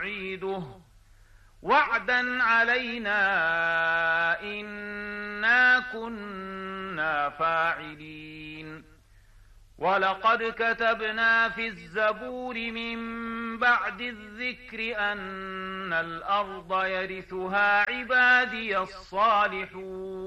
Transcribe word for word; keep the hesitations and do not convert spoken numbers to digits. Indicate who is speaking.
Speaker 1: نعيده وعدا علينا إنا كنا فاعلين ولقد كتبنا في الزبور من بعد الذكر أن الأرض يرثها عبادي الصالحون